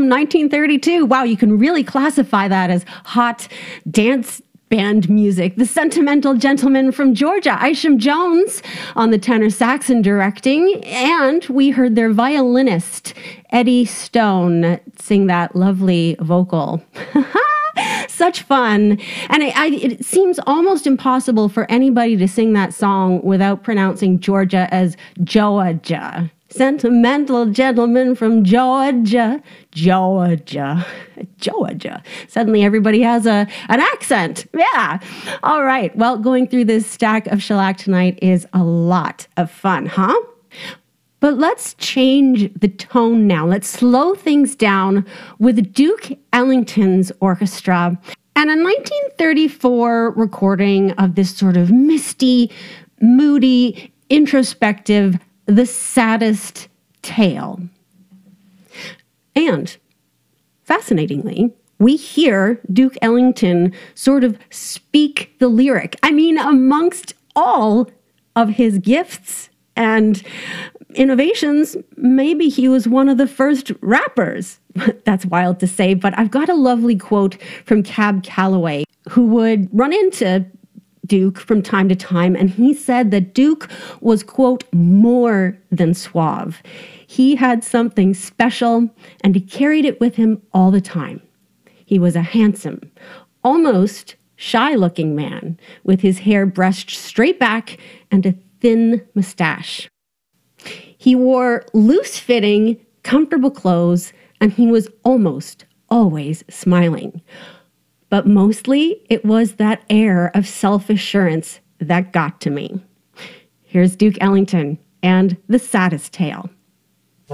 from 1932. Wow, you can really classify that as hot dance band music. The Sentimental Gentleman from Georgia, Isham Jones on the tenor sax and directing. And we heard their violinist, Eddie Stone, sing that lovely vocal. Such fun. And it seems almost impossible for anybody to sing that song without pronouncing Georgia as Georgia. Sentimental Gentleman from Georgia, Georgia, Georgia. Suddenly everybody has an accent. Yeah. All right. Well, going through this stack of shellac tonight is a lot of fun, huh? But let's change the tone now. Let's slow things down with Duke Ellington's orchestra and a 1934 recording of this sort of misty, moody, introspective, The Saddest Tale. And fascinatingly, we hear Duke Ellington sort of speak the lyric. I mean, amongst all of his gifts and innovations, maybe he was one of the first rappers. That's wild to say, but I've got a lovely quote from Cab Calloway, who would run into Duke from time to time, and he said that Duke was, quote, more than suave. He had something special, and he carried it with him all the time. He was a handsome, almost shy-looking man with his hair brushed straight back and a thin mustache. He wore loose-fitting, comfortable clothes, and he was almost always smiling. But mostly, it was that air of self-assurance that got to me. Here's Duke Ellington and The Saddest Tale.